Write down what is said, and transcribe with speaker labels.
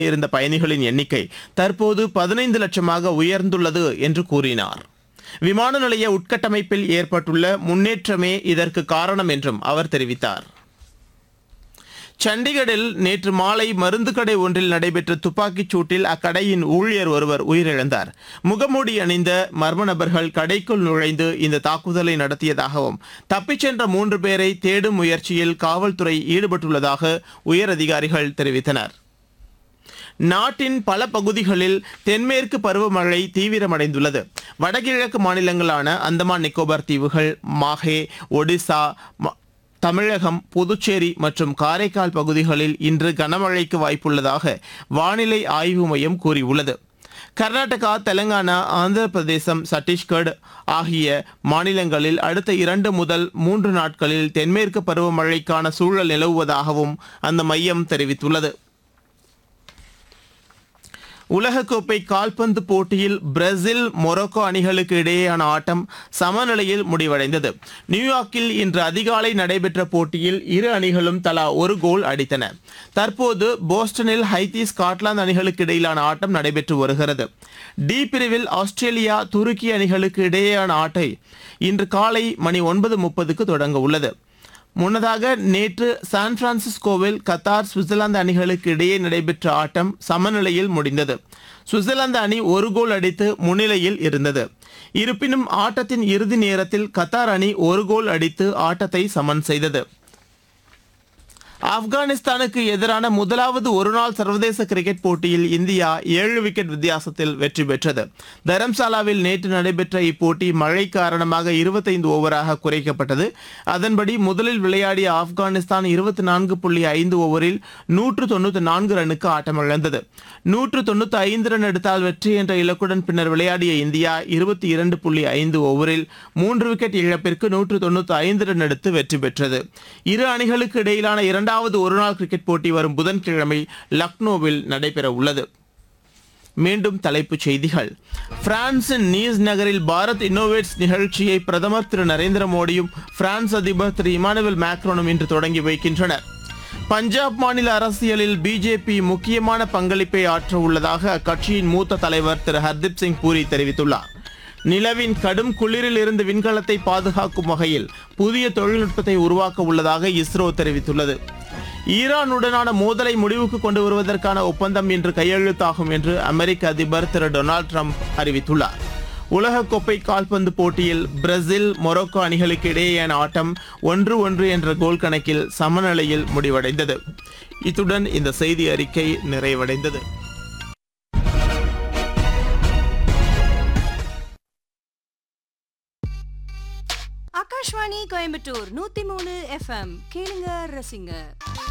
Speaker 1: இருந்த பயணிகளின் எண்ணிக்கை தற்போது 15 லட்சமாக உயர்ந்துள்ளது என்று கூறினார். விமான நிலைய உட்கட்டமைப்பில் ஏற்பட்டுள்ள முன்னேற்றமே இதற்கு காரணம் என்றும் அவர் தெரிவித்தார். சண்டிகரில் நேற்று மாலை மருந்து கடை ஒன்றில் நடைபெற்ற துப்பாக்கிச் சூட்டில் அக்கடையின் ஊழியர் ஒருவர் உயிரிழந்தார். முகமூடி அணிந்த மர்ம நபர்கள் கடைக்குள் நுழைந்து இந்த தாக்குதலை நடத்தியதாகவும் தப்பிச் சென்ற 3 பேரை தேடும் முயற்சியில் காவல்துறை ஈடுபட்டுள்ளதாக உயர் அதிகாரிகள் தெரிவித்தனர். நாட்டின் பல பகுதிகளில் தென்மேற்கு பருவமழை தீவிரமடைந்துள்ளது. வடகிழக்கு மாநிலங்களான அந்தமான் நிக்கோபார் தீவுகள், மாஹே, ஒடிசா, தமிழகம், புதுச்சேரி மற்றும் காரைக்கால் பகுதிகளில் இன்று கனமழைக்கு வாய்ப்புள்ளதாக வானிலை ஆய்வு மையம் கூறியுள்ளது. கர்நாடகா, தெலங்கானா, ஆந்திர பிரதேசம், சத்தீஸ்கர் ஆகிய மாநிலங்களில் அடுத்த 2 முதல் 3 நாட்களில் தென்மேற்கு பருவமழைக்கான சூழல் நிலவுவதாகவும் அந்த மையம் தெரிவித்துள்ளது. உலகக்கோப்பை கால்பந்து போட்டியில் பிரேசில், மொரோக்கோ அணிகளுக்கு இடையேயான ஆட்டம் சமநிலையில் முடிவடைந்தது. நியூயார்க்கில் இன்று அதிகாலை நடைபெற்ற போட்டியில் இரு அணிகளும் தலா ஒரு கோல் அடித்தன. தற்போது போஸ்டனில் ஹைத்தி, ஸ்காட்லாந்து அணிகளுக்கு இடையிலான ஆட்டம் நடைபெற்று வருகிறது. டி பிரிவில் ஆஸ்திரேலியா, துருக்கி அணிகளுக்கு இடையேயான ஆட்டம் இன்று காலை மணி 9:30க்கு தொடங்க உள்ளது. முன்னதாக நேற்று சான் பிரான்சிஸ்கோவில் கத்தார், சுவிட்சர்லாந்து அணிகளுக்கு இடையே நடைபெற்ற ஆட்டம் சமநிலையில் முடிந்தது. சுவிட்சர்லாந்து அணி ஒரு கோல் அடித்து முன்னிலையில் இருந்தது. இருப்பினும் ஆட்டத்தின் இறுதி நேரத்தில் கத்தார் அணி ஒரு கோல் அடித்து ஆட்டத்தை சமன் செய்தது. ஆப்கானிஸ்தானுக்கு எதிரான முதலாவது ஒருநாள் சர்வதேச கிரிக்கெட் போட்டியில் இந்தியா 7 விக்கெட் வித்தியாசத்தில் வெற்றி பெற்றது. தரம்சாலாவில் நேற்று நடைபெற்ற இப்போட்டி மழை காரணமாக 25 ஓவராக குறைக்கப்பட்டது. அதன்படி முதலில் விளையாடிய ஆப்கானிஸ்தான் 24.5 ஓவரில் 194 ரன்னுக்கு ஆட்டமிழந்தது. 195 ரன் எடுத்தால் வெற்றி என்ற இலக்குடன் பின்னர் விளையாடிய இந்தியா 22.5 ஓவரில் 3 விக்கெட் இழப்பிற்கு 195 ரன் எடுத்து வெற்றி பெற்றது. இரு அணிகளுக்கு இடையிலான இரண்டாவது ஒருநாள் கிரிக்கெட் போட்டி வரும் புதன்கிழமை லக்னோவில் நடைபெற உள்ளது. மீண்டும் தலைப்புச் செய்திகள். பிரான்சின் நீஸ் நகரில் பாரத் இன்னோவேட்ஸ் நிகழ்ச்சியை பிரதமர் திரு நரேந்திர மோடியும் பிரான்ஸ் அதிபர் திரு இமானுவேல் மேக்ரோனும் இன்று தொடங்கி வைக்கின்றனர். பஞ்சாப் மாநில அரசியலில் பிஜேபி முக்கியமான பங்களிப்பை ஆற்ற உள்ளதாக அக்கட்சியின் மூத்த தலைவர் திரு ஹர்தீப் சிங் பூரி தெரிவித்துள்ளார். நிலவின் கடும் குளிரில் இருந்து விண்கலத்தை பாதுகாக்கும் வகையில் புதிய தொழில்நுட்பத்தை உருவாக்க உள்ளதாக இஸ்ரோ தெரிவித்துள்ளது. ஈரானுடனான மோதலை முடிவுக்கு கொண்டு வருவதற்கான ஒப்பந்தம் இன்று கையெழுத்தாகும் என்று அமெரிக்க அதிபர் திரு டொனால்டு ட்ரம்ப் அறிவித்துள்ளார். உலகக்கோப்பை கால்பந்து போட்டியில் பிரேசில், மொரோக்கோ அணிகளுக்கு இடையேயான ஆட்டம் 1-1 என்ற கோல் கணக்கில் சமநிலையில் முடிவடைந்தது. இத்துடன் இந்த செய்தி அறிக்கை நிறைவடைந்தது.
Speaker 2: ஆகாஷ்வாணி கோயம்புத்தூர் 103 FM கேளுங்க ரசிங்க.